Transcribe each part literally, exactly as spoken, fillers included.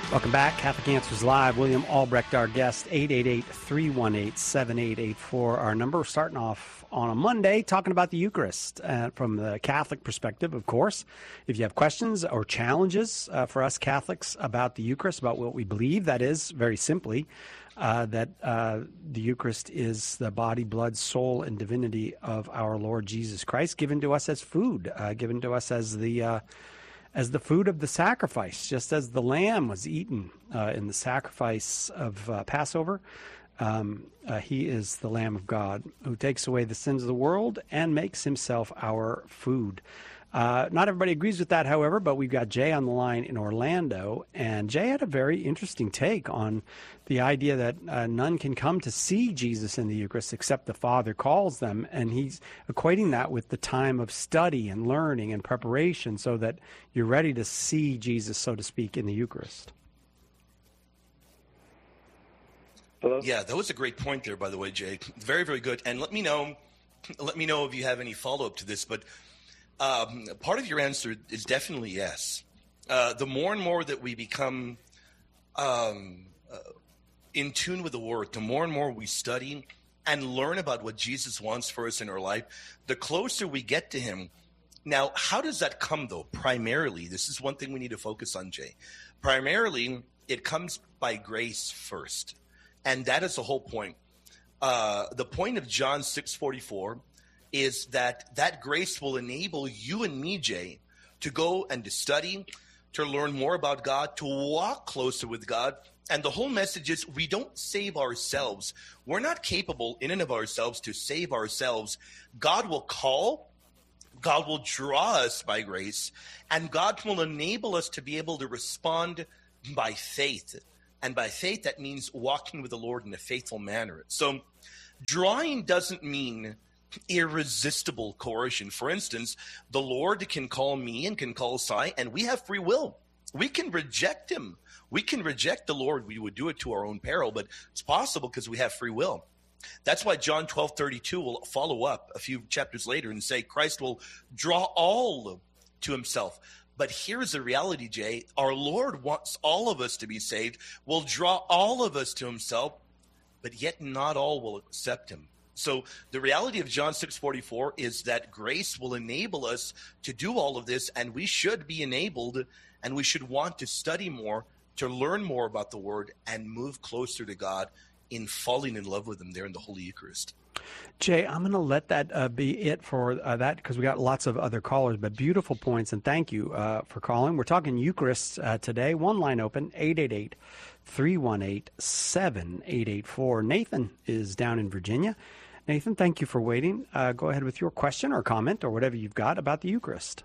Welcome back. Catholic Answers Live. William Albrecht, our guest. eight eight eight, three one eight, seven eight eight four, our number. We're starting off on a Monday talking about the Eucharist uh, from the Catholic perspective, of course. If you have questions or challenges uh, for us Catholics about the Eucharist, about what we believe, that is, very simply, uh, that uh, the Eucharist is the body, blood, soul, and divinity of our Lord Jesus Christ, given to us as food, uh, given to us as the... Uh, as the food of the sacrifice, just as the lamb was eaten uh, in the sacrifice of uh, Passover. Um, uh, he is the Lamb of God who takes away the sins of the world and makes himself our food. Uh, not everybody agrees with that, however, but we've got Jay on the line in Orlando, and Jay had a very interesting take on the idea that uh, none can come to see Jesus in the Eucharist except the Father calls them, and he's equating that with the time of study and learning and preparation so that you're ready to see Jesus, so to speak, in the Eucharist. Hello? Yeah, that was a great point there, by the way, Jay. Very, very good. And let me know, let me know if you have any follow-up to this, but Um, part of your answer is definitely yes. Uh, the more and more that we become um, uh, in tune with the Word, the more and more we study and learn about what Jesus wants for us in our life, the closer we get to him. Now, how does that come, though? Primarily, this is one thing we need to focus on, Jay. Primarily, it comes by grace first. And that is the whole point. Uh, the point of John six forty-four is that that grace will enable you and me, Jay, to go and to study, to learn more about God, to walk closer with God. And the whole message is we don't save ourselves. We're not capable in and of ourselves to save ourselves. God will call, God will draw us by grace, and God will enable us to be able to respond by faith. And by faith, that means walking with the Lord in a faithful manner. So drawing doesn't mean irresistible coercion. For instance, the Lord can call me and can call Sai, and we have free will. We can reject him. We can reject the Lord. We would do it to our own peril, but it's possible because we have free will. That's why John twelve thirty-two will follow up a few chapters later and say Christ will draw all to himself. But here's the reality, Jay. Our Lord wants all of us to be saved, will draw all of us to himself, but yet not all will accept him. So the reality of John six forty-four is that grace will enable us to do all of this, and we should be enabled, and we should want to study more, to learn more about the Word, and move closer to God in falling in love with him there in the Holy Eucharist. Jay, I'm going to let that uh, be it for uh, that because we got lots of other callers, but beautiful points, and thank you uh, for calling. We're talking Eucharist uh, today. One line open, eight eight eight, three one eight, seven eight eight four. Nathan is down in Virginia. Nathan, thank you for waiting. Uh, go ahead with your question or comment or whatever you've got about the Eucharist.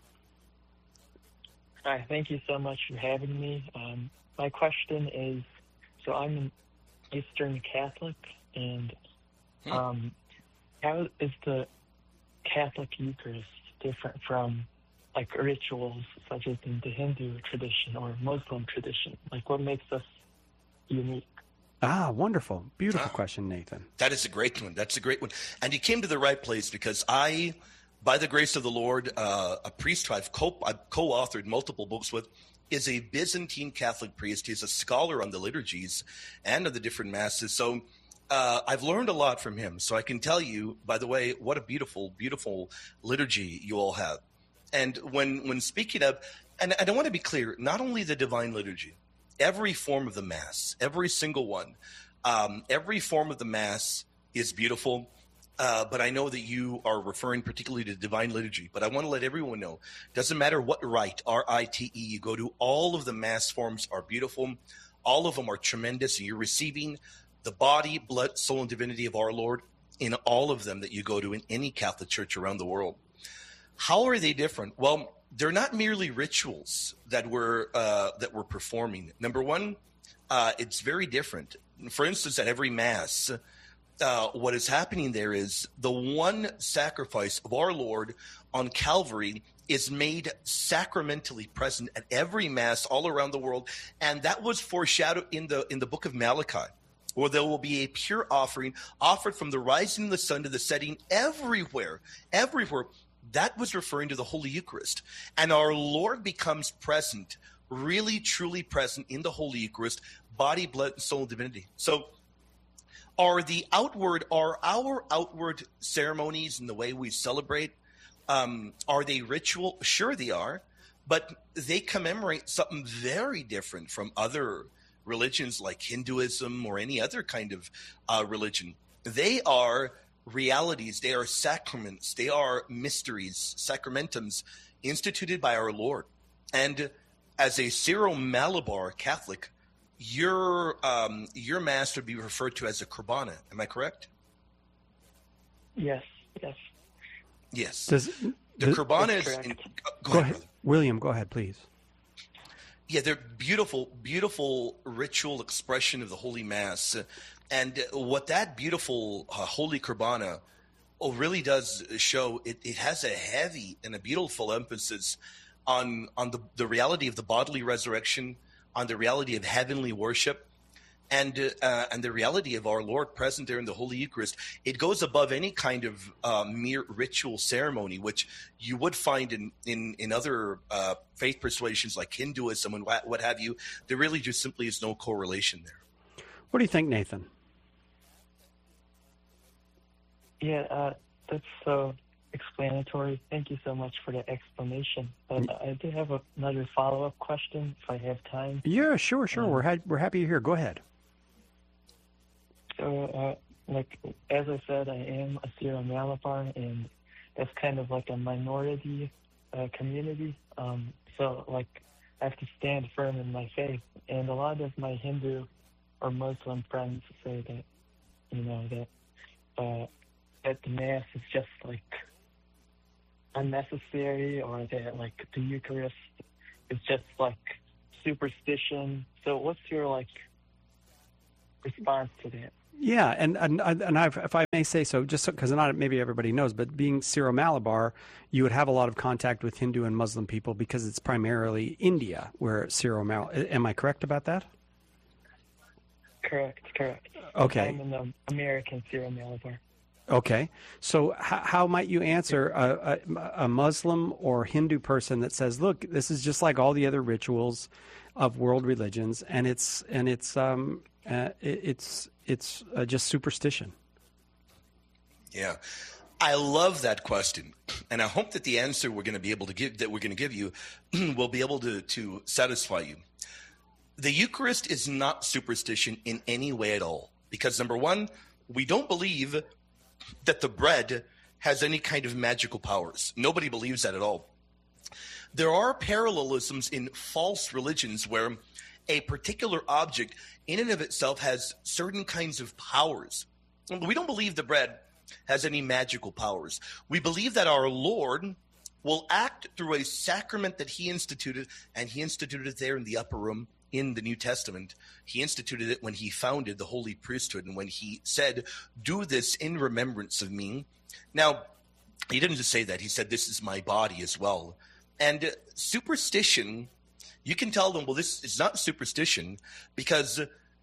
Hi, thank you so much for having me. Um, my question is, so I'm an Eastern Catholic, and um, how is the Catholic Eucharist different from like rituals such as in the Hindu tradition or Muslim tradition? Like what makes us unique? Ah, wonderful. Beautiful ah, question, Nathan. That is a great one. That's a great one. And you came to the right place because I, by the grace of the Lord, uh, a priest who I've, co- I've co-authored multiple books with, is a Byzantine Catholic priest. He's a scholar on the liturgies and of the different masses. So uh, I've learned a lot from him. So I can tell you, by the way, what a beautiful, beautiful liturgy you all have. And when, when speaking of, and, and I want to be clear, not only the divine liturgy, every form of the Mass, every single one, um, every form of the Mass is beautiful. Uh, but I know that you are referring particularly to divine liturgy. But I want to let everyone know, doesn't matter what rite, R I T E, you go to, all of the Mass forms are beautiful. All of them are tremendous. And you're receiving the body, blood, soul, and divinity of our Lord in all of them that you go to in any Catholic church around the world. How are they different? Well, they're not merely rituals that we're uh, that we're performing. Number one, uh, it's very different. For instance, at every Mass, uh, what is happening there is the one sacrifice of our Lord on Calvary is made sacramentally present at every Mass all around the world, and that was foreshadowed in the in the book of Malachi, where there will be a pure offering offered from the rising of the sun to the setting everywhere, everywhere. That was referring to the Holy Eucharist. And our Lord becomes present really, truly present in the Holy Eucharist, body, blood, and soul, and divinity. So are the outward, are our outward ceremonies and the way we celebrate, um, are they ritual? Sure they are, but they commemorate something very different from other religions like Hinduism or any other kind of uh, religion. They are realities, they are sacraments, they are mysteries, sacramentums instituted by our Lord. And as a Syro-Malabar Catholic, your um, your mass would be referred to as a Kurbana. Am I correct? Yes, yes. Yes. Does, the does, Kurbana is... In, go, go ahead, ahead. brother. William, go ahead, please. Yeah, they're beautiful, beautiful ritual expression of the Holy Mass. And what that beautiful uh, Holy Kurbana oh, really does show, it, it has a heavy and a beautiful emphasis on on the, the reality of the bodily resurrection, on the reality of heavenly worship, and uh, and the reality of our Lord present there in the Holy Eucharist. It goes above any kind of uh, mere ritual ceremony, which you would find in in, in other uh, faith persuasions like Hinduism and what, what have you. There really just simply is no correlation there. What do you think, Nathan? Yeah, uh, that's so explanatory. Thank you so much for the explanation. But I do have a, another follow-up question if I have time. Yeah, sure, sure. Um, we're ha- we're happy you're here. Go ahead. So, uh, like, as I said, I am a Syro-Malabar, and that's kind of like a minority uh, community. Um, so, like, I have to stand firm in my faith. And a lot of my Hindu or Muslim friends say that, you know, that uh, that the Mass is just, like, unnecessary, or that, like, the Eucharist is just, like, superstition. So what's your, like, response to that? Yeah, and and, and I've, if I may say so, just because so, not maybe everybody knows, but being Syro-Malabar, you would have a lot of contact with Hindu and Muslim people because it's primarily India where Syro-Malabar. Am I correct about that? Correct, correct. Okay. I'm an American Syro-Malabar. Okay, so how, how might you answer a, a, a Muslim or Hindu person that says, "Look, this is just like all the other rituals of world religions, and it's and it's um uh, it, it's it's uh, just superstition"? Yeah, I love that question, and I hope that the answer we're going to be able to give that we're going to give you will be able to to satisfy you. The Eucharist is not superstition in any way at all, because number one, we don't believe that the bread has any kind of magical powers. Nobody believes that at all. There are parallelisms in false religions where a particular object in and of itself has certain kinds of powers. We don't believe the bread has any magical powers. We believe that our Lord will act through a sacrament that he instituted, and he instituted it there in the upper room in the New Testament. He instituted it when he founded the Holy Priesthood and when he said, "Do this in remembrance of me." Now, he didn't just say that. He said, "This is my body as well." And uh, superstition, you can tell them, well, this is not superstition, because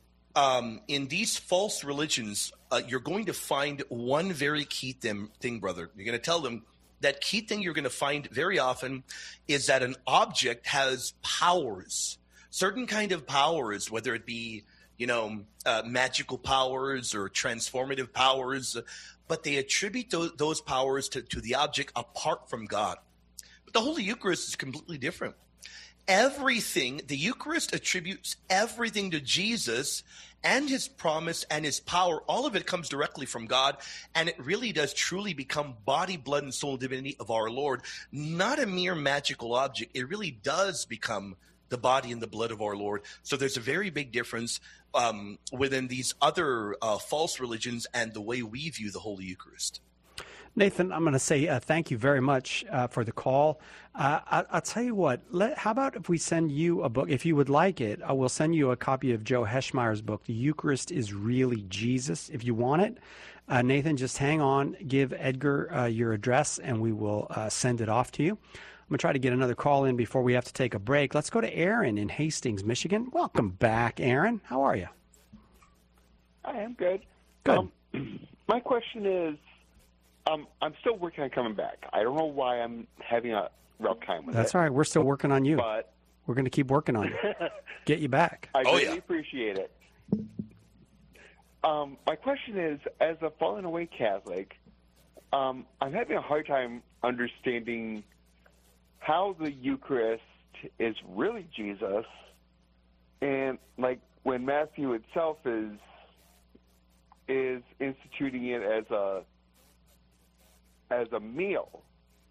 um, in these false religions, uh, you're going to find one very key thing, thing, brother. You're going to tell them that key thing you're going to find very often is that an object has powers. Certain kind of powers, whether it be, you know, uh, magical powers or transformative powers, but they attribute those, those powers to, to the object apart from God. But the Holy Eucharist is completely different. Everything, the Eucharist attributes everything to Jesus and his promise and his power. All of it comes directly from God, and it really does truly become body, blood, and soul divinity of our Lord, not a mere magical object. It really does become the body and the blood of our Lord. So there's a very big difference um, within these other uh, false religions and the way we view the Holy Eucharist. Nathan, I'm going to say uh, thank you very much uh, for the call. Uh, I, I'll tell you what, let, how about if we send you a book, if you would like it, I will send you a copy of Joe Heschmeyer's book, The Eucharist is Really Jesus, if you want it. Uh, Nathan, just hang on, give Edgar uh, your address, and we will uh, send it off to you. I'm going to try to get another call in before we have to take a break. Let's go to Aaron in Hastings, Michigan. Welcome back, Aaron. How are you? I am good. Good. Um, my question is, um, I'm still working on coming back. I don't know why I'm having a rough time with That's it. all right. We're still working on you. But We're going to keep working on you, get you back. I Oh, really yeah. appreciate it. Um, my question is, as a fallen away Catholic, um, I'm having a hard time understanding how the Eucharist is really Jesus, and like when Matthew itself is is instituting it as a as a meal.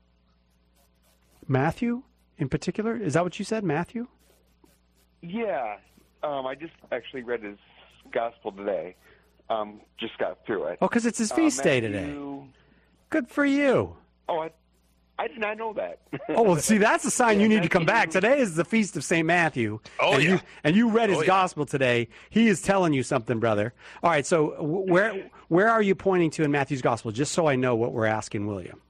Matthew, in particular, is that what you said, Matthew? Yeah, um, I just actually read his gospel today. Um, just got through it. Oh, because it's his Uh, feast day Matthew- today. Good for you. Oh, I, I did not know that. Oh, well, see, that's a sign Yeah, you need to come back. Matthew- Today is the feast of Saint Matthew. Oh, and yeah. You, and you read his Oh, yeah. gospel today. He is telling you something, brother. All right, so wh- where where are you pointing to in Matthew's gospel, just so I know what we're asking William?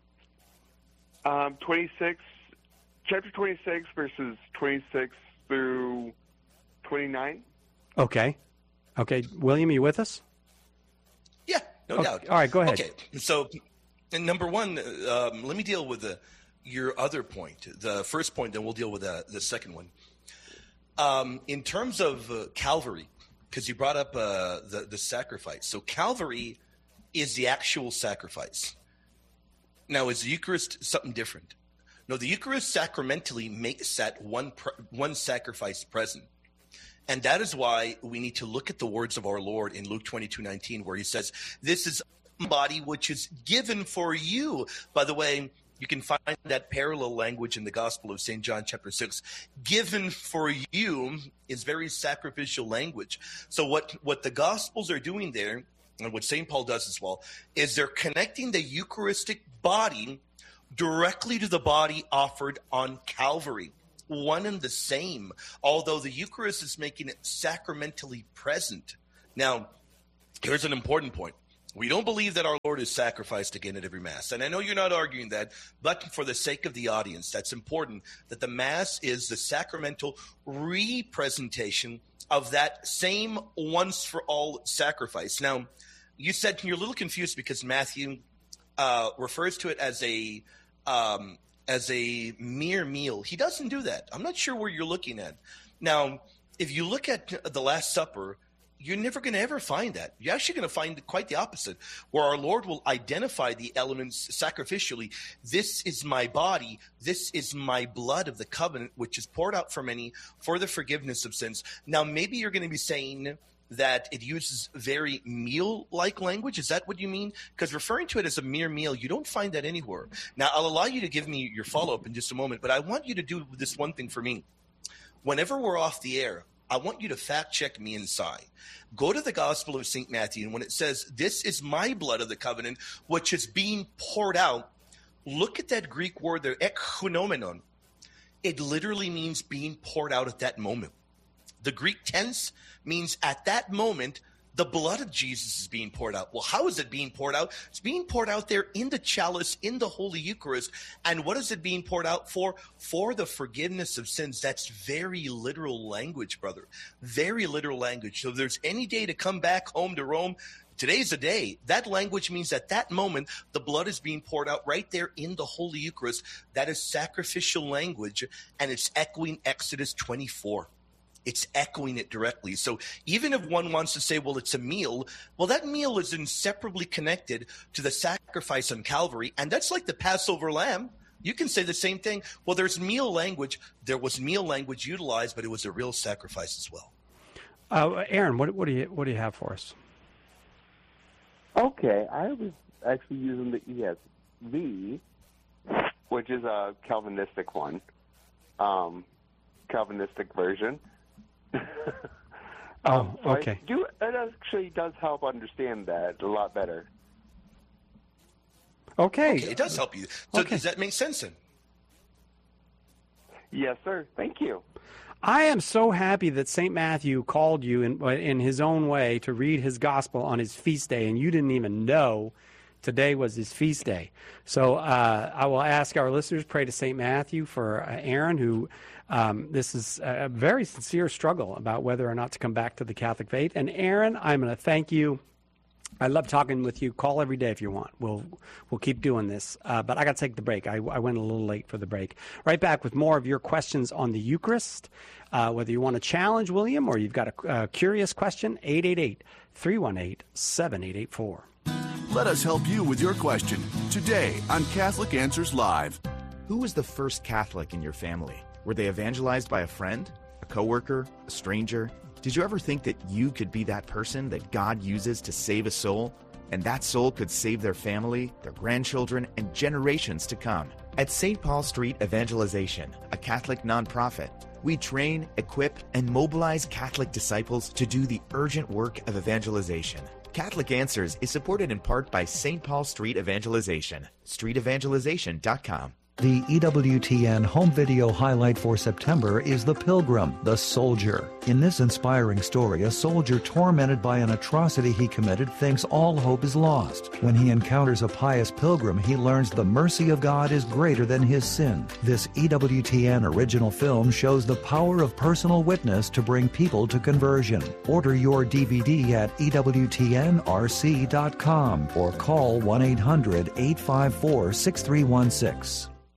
Um, twenty-six, chapter twenty-six, verses twenty-six through twenty-nine. Okay. Okay, William, are you with us? Yeah, no Okay, doubt. all right, go ahead. Okay, so and number one, um, let me deal with the, your other point, the first point, then we'll deal with the, the second one. Um, in terms of uh, Calvary, because you brought up uh, the, the sacrifice. So Calvary is the actual sacrifice. Now, is the Eucharist something different? No, the Eucharist sacramentally makes that one pre- one sacrifice present. And that is why we need to look at the words of our Lord in Luke twenty-two nineteen, where he says, this is my body which is given for you. By the way, you can find that parallel language in the Gospel of Saint John chapter six. Given for you is very sacrificial language. So what, what the Gospels are doing there, and what Saint Paul does as well, is they're connecting the Eucharistic body directly to the body offered on Calvary. One and the same, although the Eucharist is making it sacramentally present. Now, here's an important point. We don't believe that our Lord is sacrificed again at every Mass. And I know you're not arguing that, but for the sake of the audience, that's important that the Mass is the sacramental representation of that same once-for-all sacrifice. Now, you said you're a little confused because Matthew uh, refers to it as a um, as a mere meal. He doesn't do that. I'm not sure where you're looking at. Now, if you look at the Last Supper, you're never going to ever find that. You're actually going to find quite the opposite, where our Lord will identify the elements sacrificially. This is my body. This is my blood of the covenant, which is poured out for many for the forgiveness of sins. Now, maybe you're going to be saying that it uses very meal-like language. Is that what you mean? Because referring to it as a mere meal, you don't find that anywhere. Now, I'll allow you to give me your follow-up in just a moment, but I want you to do this one thing for me. Whenever we're off the air, I want you to fact-check me inside. Go to the Gospel of Saint Matthew, and when it says, this is my blood of the covenant, which is being poured out, look at that Greek word there, ekhunomenon. It literally means being poured out at that moment. The Greek tense means at that moment, the blood of Jesus is being poured out. Well, how is it being poured out? It's being poured out there in the chalice, in the Holy Eucharist. And what is it being poured out for? For the forgiveness of sins. That's very literal language, brother. Very literal language. So if there's any day to come back home to Rome, today's the day. That language means at that moment, the blood is being poured out right there in the Holy Eucharist. That is sacrificial language, and it's echoing Exodus twenty-four. It's echoing it directly. So even if one wants to say, well, it's a meal, well, that meal is inseparably connected to the sacrifice on Calvary. And that's like the Passover lamb. You can say the same thing. Well, there's meal language. There was meal language utilized, but it was a real sacrifice as well. Uh, Aaron, what, what do you what do you have for us? Okay, I was actually using the E S V, which is a Calvinistic one, um, Calvinistic version. Oh, um, so okay. I do, it actually does help understand that a lot better. Okay. Okay, it does help you. So Okay. does that make sense then? Yes, sir. Thank you. I am so happy that Saint Matthew called you in, in his own way to read his gospel on his feast day, and you didn't even know today was his feast day. So uh, I will ask our listeners, pray to Saint Matthew for uh, Aaron, who um, this is a very sincere struggle about whether or not to come back to the Catholic faith. And Aaron, I'm going to thank you I love talking with you. Call every day if you want. We'll we'll keep doing this. Uh, but I got to take the break. I, I went a little late for the break. Right back with more of your questions on the Eucharist. Uh, whether you want to challenge William or you've got a, a curious question, eight eight eight, three one eight, seven eight eight four. Let us help you with your question today on Catholic Answers Live. Who was the first Catholic in your family? Were they evangelized by a friend, a coworker, a stranger? Did you ever think that you could be that person that God uses to save a soul? And that soul could save their family, their grandchildren, and generations to come. At Saint Paul Street Evangelization, a Catholic nonprofit, we train, equip, and mobilize Catholic disciples to do the urgent work of evangelization. Catholic Answers is supported in part by Saint Paul Street Evangelization, street evangelization dot com. The E W T N home video highlight for September is The Pilgrim, the Soldier. In this inspiring story, a soldier tormented by an atrocity he committed thinks all hope is lost. When he encounters a pious pilgrim, he learns the mercy of God is greater than his sin. This E W T N original film shows the power of personal witness to bring people to conversion. Order your D V D at E W T N R C dot com or call one eight hundred, eight five four, six three one six.